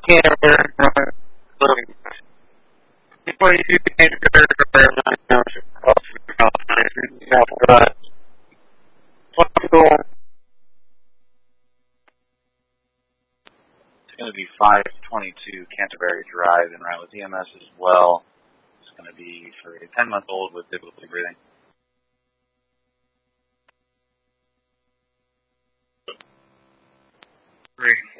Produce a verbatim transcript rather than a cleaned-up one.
Canterbury Drive, loading. twenty-two Canterbury Drive, nine Township, Crossville, California, South Drive. It's going to be five twenty-two Canterbury Drive en route with E M S as well. It's going to be for a ten-month-old with difficulty breathing. Three.